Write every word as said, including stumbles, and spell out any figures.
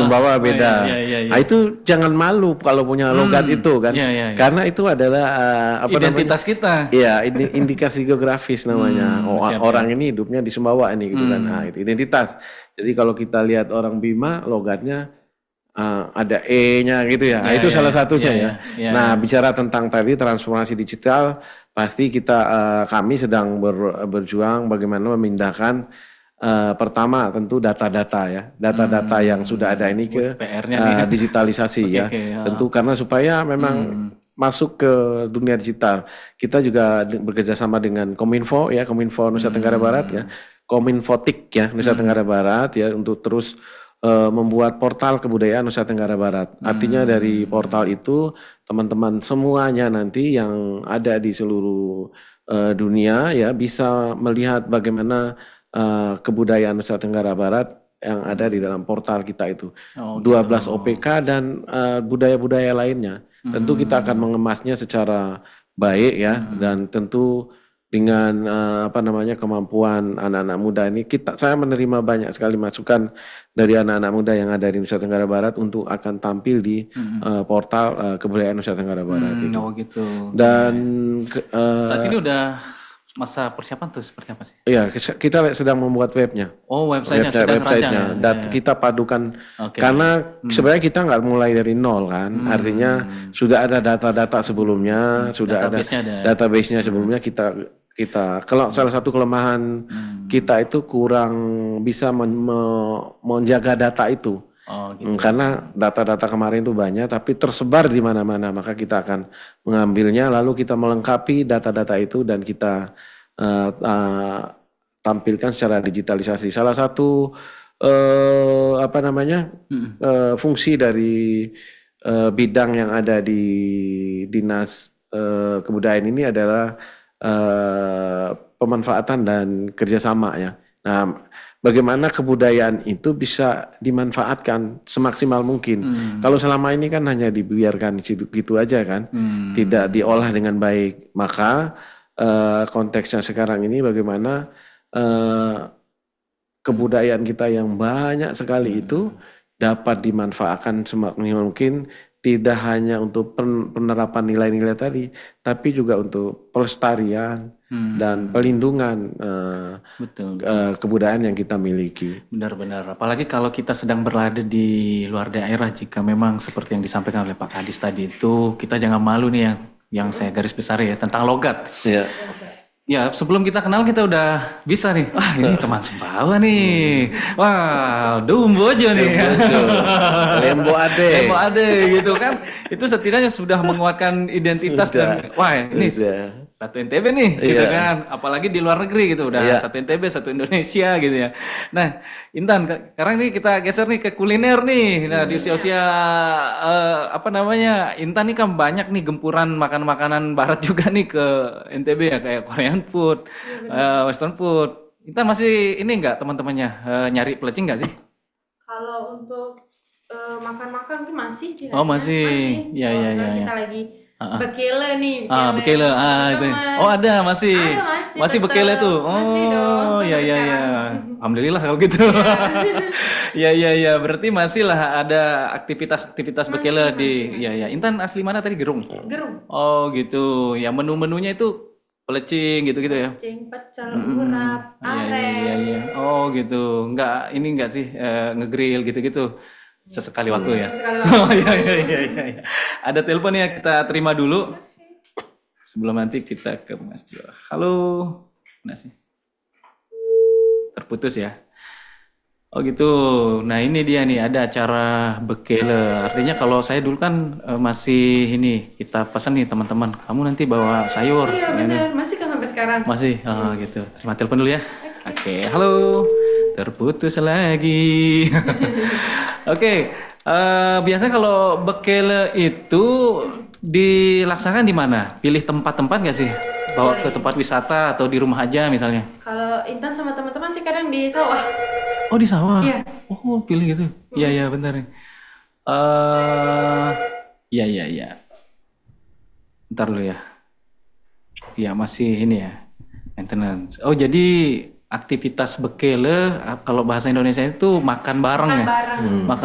Sumbawa beda. Oh, iya, iya, iya. Nah itu jangan malu kalau punya logat Hmm, itu kan, iya, iya, iya. karena itu adalah uh, apa Identitas namanya? kita. Iya, ini indikasi geografis namanya. Hmm, Oh, siap orang ya. ini hidupnya di Sumbawa ini gitu kan. Nah, Hmm, itu identitas. Jadi kalau kita lihat orang Bima, logatnya uh, ada E-nya gitu ya. Nah, iya, itu iya, salah iya, iya, satunya ya. iya, iya, Nah, iya. bicara tentang tadi transformasi digital, pasti kita uh, kami sedang ber- berjuang bagaimana memindahkan uh, pertama tentu data-data ya, data-data yang sudah ada Hmm, ini wih, ke P R-nya nih. uh, digitalisasi Oke, ya. oke. Ya. Tentu karena supaya memang Hmm, masuk ke dunia digital. Kita juga de- bekerja sama dengan Kominfo ya, Kominfo Nusa Tenggara Barat ya, hmm, Kominfotik ya Nusa hmm, Tenggara Barat ya untuk terus eh, membuat portal kebudayaan Nusa Tenggara Barat. Artinya dari portal hmm. itu teman-teman semuanya nanti yang ada di seluruh eh, dunia ya bisa melihat bagaimana eh, kebudayaan Nusa Tenggara Barat yang ada di dalam portal kita itu. Oh dua gitu. belas O P K dan eh, budaya-budaya lainnya. Tentu kita akan Hmm, mengemasnya secara baik ya hmm. dan tentu dengan eh, apa namanya kemampuan anak-anak muda ini kita saya menerima banyak sekali masukan dari anak-anak muda yang ada di Nusa Tenggara Barat untuk akan tampil di Hmm, eh, portal eh, kebudayaan Nusa Tenggara Barat hmm, itu. oh gitu. Ya, Dan ya. ke- Saat eh, ini udah masa persiapan tuh seperti apa sih? ya kita sedang membuat webnya. Oh, websitenya Website sudah ngerancang websitenya ya. Ya, dat ya. kita padukan Oke. karena Hmm, sebenarnya kita nggak mulai dari nol kan artinya hmm, sudah ada data-data sebelumnya sudah ada database-nya ada. database-nya sebelumnya kita kita kalau salah satu kelemahan Hmm, kita itu kurang bisa men- me- menjaga data itu. oh Hmm, gitu. karena data-data kemarin itu banyak tapi tersebar di mana-mana maka kita akan mengambilnya lalu kita melengkapi data-data itu dan kita eh, eh, tampilkan secara digitalisasi. Salah satu eh, apa namanya Hmm, eh, fungsi dari eh, bidang yang ada di dinas eh, kebudayaan ini adalah eh, pemanfaatan dan kerjasama ya. Nah, bagaimana kebudayaan itu bisa dimanfaatkan semaksimal mungkin. hmm, Kalau selama ini kan hanya dibiarkan gitu-gitu aja kan, tidak hmm. diolah dengan baik. Maka eh, konteksnya sekarang ini bagaimana eh, kebudayaan kita yang banyak sekali itu dapat dimanfaatkan semaksimal mungkin tidak hanya untuk pen- penerapan nilai-nilai tadi, tapi juga untuk pelestarian dan Hmm, pelindungan eh, betul, betul. eh, kebudayaan yang kita miliki. Benar-benar. Apalagi kalau kita sedang berada di luar daerah, jika memang seperti yang disampaikan oleh Pak Kadis tadi itu, kita jangan malu nih yang yang saya garis besar ya tentang logat. Ya, Ya, sebelum kita kenal kita udah bisa nih. Wah, ini teman Sumbawa nih. Wah, Dumbo aja nih. Lembo Ade. Lembo Ade gitu kan. Itu setidaknya sudah menguatkan identitas dan wah, ini Udah. satu N T B nih gitu Iya. kan. Apalagi di luar negeri gitu udah Iya. satu N T B, satu Indonesia gitu ya. Nah, Intan, ke- sekarang nih kita geser nih ke kuliner nih. Nah, di usia-usia eh, apa namanya? Intan nih kan banyak nih gempuran makan-makanan barat juga nih ke N T B ya kayak Korean food, eh, Western food. Intan masih ini enggak teman-temannya eh, nyari pelecing enggak sih? Kalau untuk eh, makan-makan mungkin masih sih Oh, kayaknya. masih. Masih. Iya, Kalau iya, misalnya iya, kita iya. lagi Ah, ah. bekele nih, Ah, bekele. sama Ah, itu. teman-teman. Oh, ada masih. Ada masih, Masih bekele tetap. tuh. Masih dong, Oh, ya sampai ya ya. sekarang. Alhamdulillah kalau gitu. Ya ya ya, berarti masih lah ada aktivitas-aktivitas Masih, bekele di masih, ya ya. Intan asli mana tadi? Gerung. Gerung, Oh, gitu. Ya menu-menunya itu pelecing gitu-gitu ya. cing, pecel, Mm-mm. urap, Iya iya iya ares. iya. Oh, gitu. Enggak ini enggak sih eh, ngegrill gitu-gitu. Sesekali waktu ya. Sesekali Oh waktu. iya iya iya iya. iya. Ada telepon ya, kita terima dulu sebelum nanti kita ke Mas Jo. Halo. Mana sih? Terputus ya. Oh gitu. Nah ini dia nih ada acara bekele. Artinya kalau saya dulu kan eh, masih ini kita pesan nih teman-teman. Kamu nanti bawa sayur. Iya Ya, ini. benar, masih kan sampai sekarang. Masih. Oh gitu. Terima telepon dulu ya. Oke. Halo. Terputus lagi. Oke. eh, biasanya kalau bekele itu dilaksanakan di mana? Pilih tempat-tempat nggak sih? Bawa ke tempat wisata atau di rumah aja misalnya? Kalau Intan sama teman-teman sih kadang di sawah. Oh di sawah. Iya. Oh pilih gitu. Iya iya benar. Eh, iya iya iya. Ntar dulu ya. Iya masih ini ya. Maintenance. Oh jadi aktivitas bekele kalau bahasa Indonesia itu makan bareng Makan ya. bareng. Makan